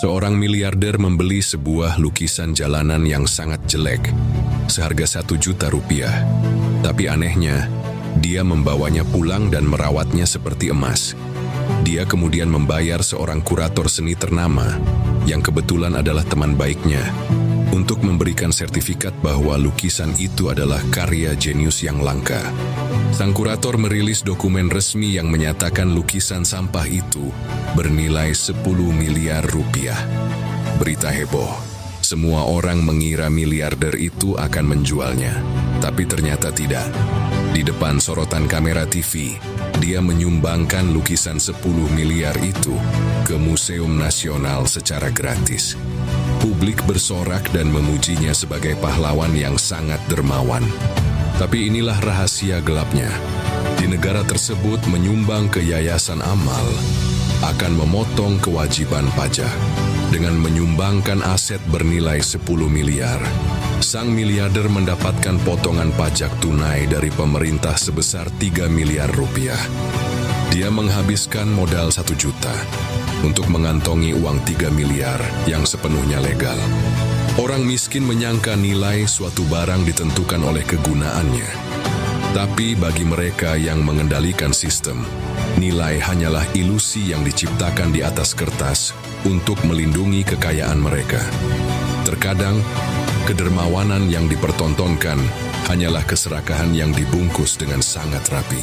Seorang miliarder membeli sebuah lukisan jalanan yang sangat jelek, seharga 1 juta rupiah. Tapi anehnya, dia membawanya pulang dan merawatnya seperti emas. Dia kemudian membayar seorang kurator seni ternama, yang kebetulan adalah teman baiknya, untuk memberikan sertifikat bahwa lukisan itu adalah karya jenius yang langka. Sang kurator merilis dokumen resmi yang menyatakan lukisan sampah itu bernilai 10 miliar rupiah. Berita heboh. Semua orang mengira miliarder itu akan menjualnya, tapi ternyata tidak. Di depan sorotan kamera TV, dia menyumbangkan lukisan 10 miliar itu ke Museum Nasional secara gratis. Publik bersorak dan memujinya sebagai pahlawan yang sangat dermawan. Tapi inilah rahasia gelapnya. Di negara tersebut, menyumbang ke yayasan amal akan memotong kewajiban pajak. Dengan menyumbangkan aset bernilai 10 miliar, sang miliarder mendapatkan potongan pajak tunai dari pemerintah sebesar 3 miliar rupiah. Dia menghabiskan modal 1 juta untuk mengantongi uang 3 miliar yang sepenuhnya legal. Orang miskin menyangka nilai suatu barang ditentukan oleh kegunaannya. Tapi bagi mereka yang mengendalikan sistem, nilai hanyalah ilusi yang diciptakan di atas kertas untuk melindungi kekayaan mereka. Terkadang, kedermawanan yang dipertontonkan hanyalah keserakahan yang dibungkus dengan sangat rapi.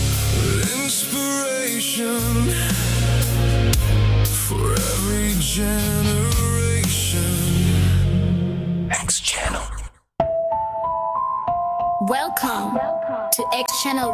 Inspiration for every generation. X Channel. Welcome to X Channel.